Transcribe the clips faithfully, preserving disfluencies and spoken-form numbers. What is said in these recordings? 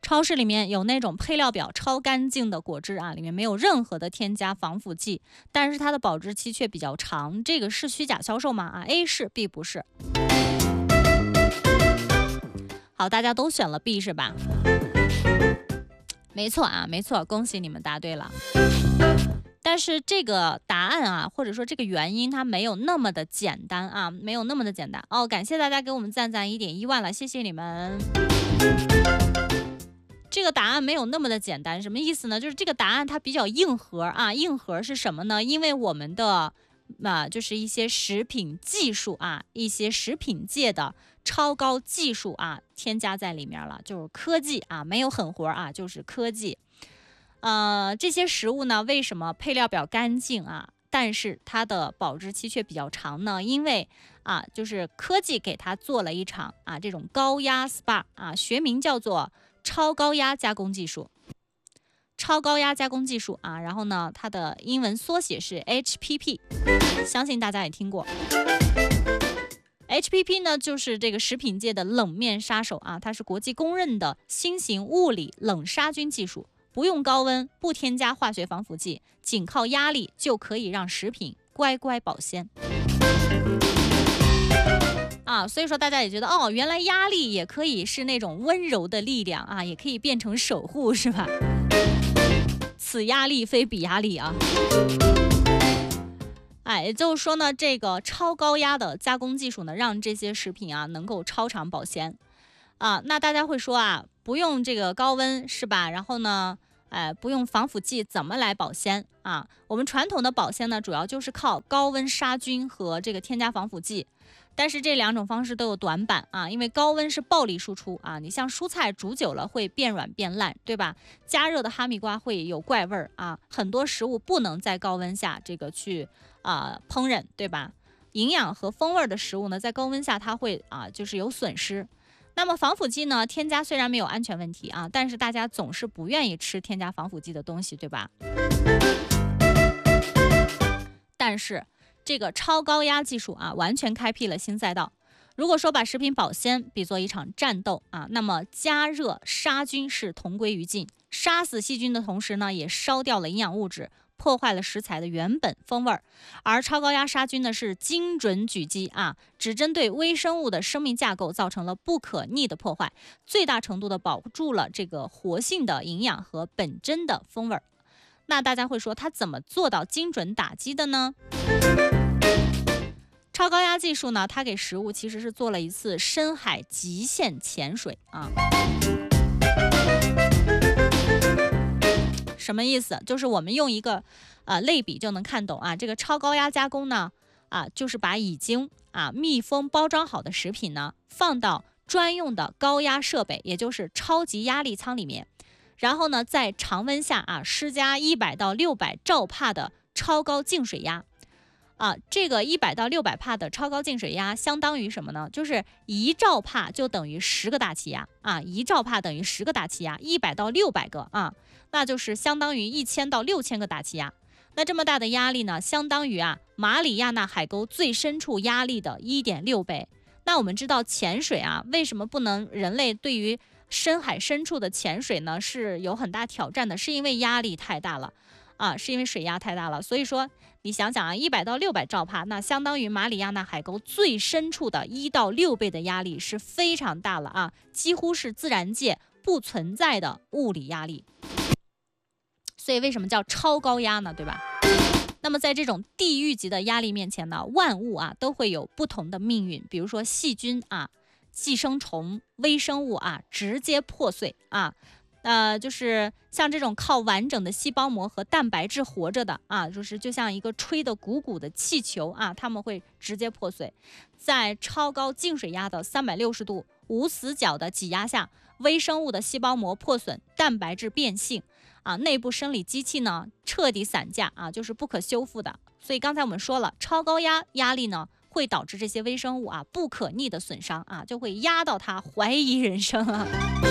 超市里面有那种配料表超干净的果汁啊，里面没有任何的添加防腐剂，但是它的保质期却比较长，这个是虚假销售吗？啊 ，A 是 ，B 不是。好，大家都选了 B 是吧？没错啊，没错，恭喜你们答对了。但是这个答案啊，或者说这个原因，它没有那么的简单啊，没有那么的简单哦。感谢大家给我们赞赞一点一万了，谢谢你们。这个答案没有那么的简单，什么意思呢？就是这个答案它比较硬核啊，硬核是什么呢？因为我们的啊，就是一些食品技术啊，一些食品界的超高技术啊，添加在里面了，就是科技啊，没有狠活啊，就是科技。呃，这些食物呢，为什么配料表干净啊，但是它的保质期却比较长呢？因为啊，就是科技给它做了一场啊这种高压 S P A 啊，学名叫做超高压加工技术。超高压加工技术啊，然后呢，它的英文缩写是 H P P， 相信大家也听过。H P P 呢，就是这个食品界的冷面杀手啊，它是国际公认的新型物理冷杀菌技术，不用高温，不添加化学防腐剂，仅靠压力就可以让食品乖乖保鲜。啊，所以说大家也觉得哦，原来压力也可以是那种温柔的力量啊，也可以变成守护，是吧？此压力非彼压力啊！哎，也就是说呢，这个超高压的加工技术呢，让这些食品啊能够超长保鲜啊。那大家会说啊，不用这个高温是吧？然后呢，哎，不用防腐剂，怎么来保鲜啊？我们传统的保鲜呢，主要就是靠高温杀菌和这个添加防腐剂。但是这两种方式都有短板啊，因为高温是暴力输出啊，你像蔬菜煮久了会变软变烂，对吧？加热的哈密瓜会有怪味儿啊，很多食物不能在高温下这个去啊、呃、烹饪，对吧？营养和风味的食物呢，在高温下它会啊就是有损失。那么防腐剂呢，添加虽然没有安全问题啊，但是大家总是不愿意吃添加防腐剂的东西，对吧？但是这个超高压技术啊，完全开辟了新赛道。如果说把食品保鲜比作一场战斗啊，那么加热杀菌是同归于尽，杀死细菌的同时呢，也烧掉了营养物质，破坏了食材的原本风味儿。而超高压杀菌呢，是精准狙击啊，只针对微生物的生命架构造成了不可逆的破坏，最大程度的保住了这个活性的营养和本真的风味儿。那大家会说，它怎么做到精准打击的呢？超高压技术呢，它给食物其实是做了一次深海极限潜水啊。什么意思？就是我们用一个呃类比就能看懂啊。这个超高压加工呢，啊，就是把已经啊密封包装好的食品呢，放到专用的高压设备，也就是超级压力舱里面，然后呢，在常温下啊施加一百到六百兆帕的超高净水压。啊，这个一百到六百帕的超高净水压相当于什么呢？就是一兆帕就等于十个大气压啊，一兆帕等于十个大气压，一百到六百个啊，那就是相当于一千到六千个大气压。那这么大的压力呢，相当于啊马里亚纳海沟最深处压力的一点六倍。那我们知道潜水啊，为什么不能人类对于深海深处的潜水呢是有很大挑战的？是因为压力太大了。啊，是因为水压太大了，所以说你想想啊，一百到六百兆帕，那相当于马里亚纳海沟最深处的一到六倍的压力，是非常大了啊，几乎是自然界不存在的物理压力。所以为什么叫超高压呢？对吧？那么在这种地狱级的压力面前呢，万物啊都会有不同的命运，比如说细菌啊、寄生虫、微生物啊，直接破碎啊。呃，就是像这种靠完整的细胞膜和蛋白质活着的啊，就是就像一个吹得鼓鼓的气球啊，它们会直接破碎。在超高净水压的三百六十度无死角的挤压下，微生物的细胞膜破损，蛋白质变性啊，内部生理机器呢彻底散架啊，就是不可修复的。所以刚才我们说了，超高压压力呢会导致这些微生物啊不可逆的损伤啊，就会压到它怀疑人生啊。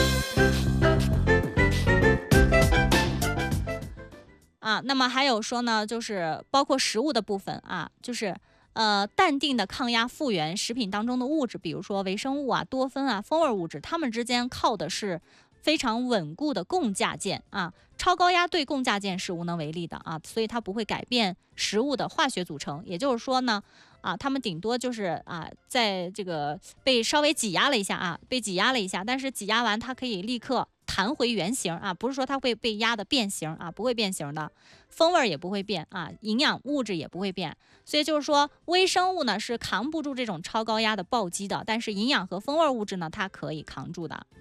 啊，那么还有说呢，就是包括食物的部分啊，就是呃淡定的抗压复原食品当中的物质，比如说微生物啊、多酚啊、风味物质，它们之间靠的是非常稳固的共价键啊。超高压对共价键是无能为力的啊，所以它不会改变食物的化学组成。也就是说呢，啊，它们顶多就是啊，在这个被稍微挤压了一下啊，被挤压了一下，但是挤压完它可以立刻弹回原形啊，不是说它会被压的变形啊，不会变形的，风味也不会变啊，营养物质也不会变。所以就是说，微生物呢是扛不住这种超高压的暴击的，但是营养和风味物质呢，它可以扛住的。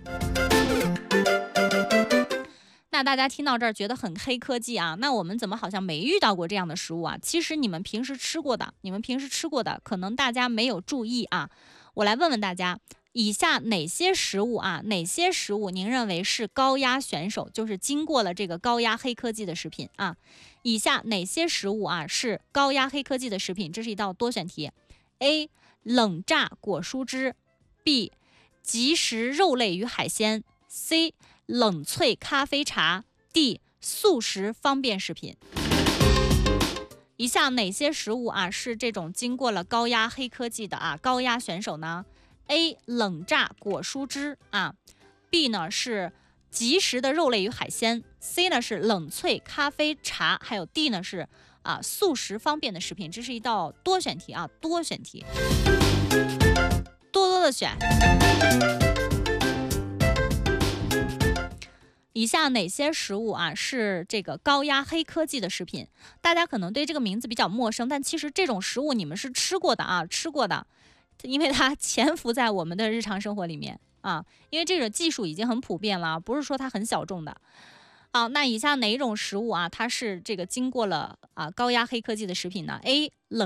那大家听到这儿觉得很黑科技啊，那我们怎么好像没遇到过这样的食物啊？其实你们平时吃过的，你们平时吃过的，可能大家没有注意啊。我来问问大家，以下哪些食物啊，哪些食物您认为是高压选手，就是经过了这个高压黑科技的食品啊？以下哪些食物啊是高压黑科技的食品？这是一道多选题。A. 冷榨果蔬汁 B. 即食肉类与海鲜 C. 冷萃咖啡茶 D. 速食方便食品。以下哪些食物啊是这种经过了高压黑科技的啊高压选手呢？ A. 冷榨果蔬汁啊 B 呢是即食的肉类与海鲜 C 呢是冷萃咖啡茶，还有 D 呢是啊速食方便的食品。这是一道多选题啊，多选题，多多的选。以下哪些食物啊是这个高压黑科技的食品？大家可能对这个名字比较陌生，但其实这种食物你们是吃过的啊，吃过的，因为它潜伏在我们的日常生活里面啊。因为这种技术已经很普遍了，不是说它很小众的。好、啊，那以下哪一种食物啊，它是这个经过了啊高压黑科技的食品呢？A. 冷